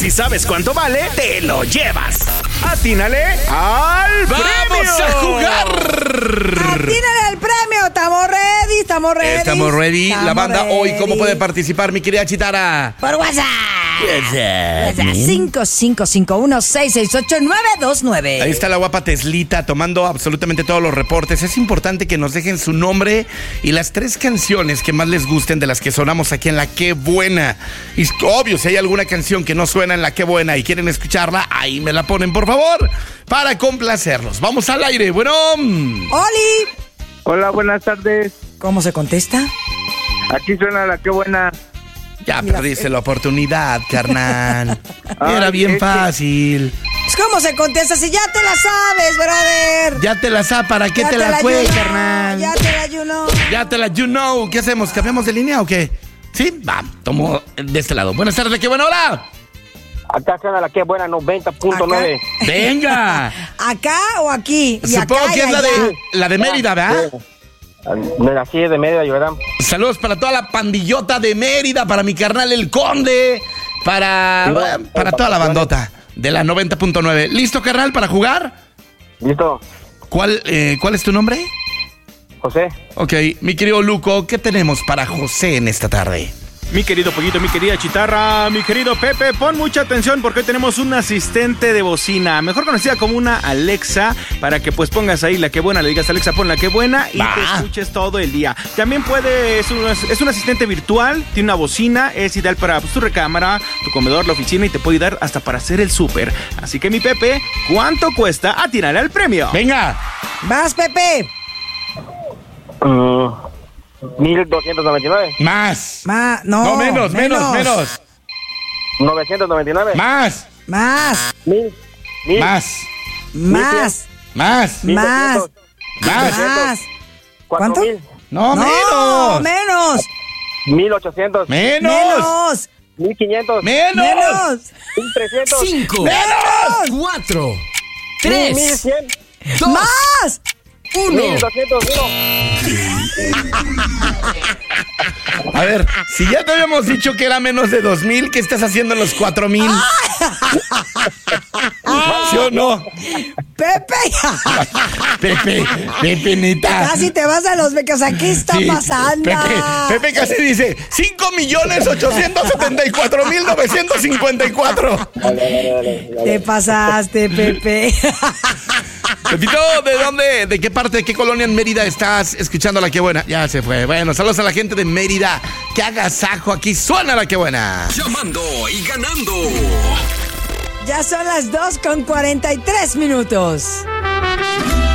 Si sabes cuánto vale, te lo llevas. ¡Atínale al premio! ¡Vamos a jugar! ¡Atínale al premio! ¡Estamos ready! ¡Estamos ready! La banda hoy, ¿cómo puede participar, mi querida Chitara? Por WhatsApp. 5551668929. Ahí está la guapa Teslita tomando absolutamente todos los reportes. Es importante que nos dejen su nombre y las 3 canciones que más les gusten de las que sonamos aquí en La Qué Buena. Y obvio, si hay alguna canción que no suena en La Qué Buena y quieren escucharla, ahí me la ponen, por favor, para complacerlos. Vamos al aire. Bueno. ¡Oli! Hola, buenas tardes. ¿Cómo se contesta? Aquí suena La Qué Buena. Ya perdiste la oportunidad, carnal. Era Ay, bien fácil. ¿Cómo se contesta si ya te la sabes, brother? Ya te la sabes, ¿para qué Ya te la fue, you know, carnal? Ya te la you know. Ya te la you know. ¿Qué hacemos? ¿Cambiamos de línea o qué? ¿Sí? Va, tomo de este lado. Buenas tardes, qué bueno, hola. Acá suena La Qué Buena 90.9. Venga. ¿Acá o aquí? Y Supongo acá que y es allá. la de Mérida, ¿verdad? Así es de Mérida, ¿verdad? Saludos para toda la pandillota de Mérida, para mi carnal El Conde, para toda la bandota de la 90.9. ¿Listo, carnal, para jugar? ¿Listo? ¿Cuál es tu nombre? José. Ok, mi querido Luco, ¿qué tenemos para José en esta tarde? Mi querido Pollito, mi querida Chitarra, mi querido Pepe, pon mucha atención porque hoy tenemos un asistente de bocina, mejor conocida como una Alexa, para que pues pongas ahí La Qué Buena, le digas Alexa, pon La Qué Buena y te escuches todo el día. También es un asistente virtual, tiene una bocina, es ideal para pues, tu recámara, tu comedor, la oficina y te puede ayudar hasta para hacer el súper. Así que mi Pepe, ¿cuánto cuesta? Atínale al premio. Venga. Vas, Pepe. 1,299. Más. No, menos. 999. Más. 1000. Más. 4000. No, menos. 1800. Menos. 1500. Menos. 1300. 5, Menos. 4, 3, 1100. 2, Más. 1. 1201. A ver, si ya te habíamos dicho que era menos de 2,000, ¿qué estás haciendo en los 4,000? ¿Sí o no? Pepe. Pepe, neta. Casi te vas a los becos. ¿Qué está pasando? Pepe casi dice 5,874,954. Te pasaste, Pepe. Pepito, ¿de qué parte, de qué colonia en Mérida estás escuchando La Qué Buena? Ya se fue. Bueno, saludos a la gente de Mérida. Que agasajo, aquí suena La Qué Buena. Llamando y ganando. Ya son las 2:43.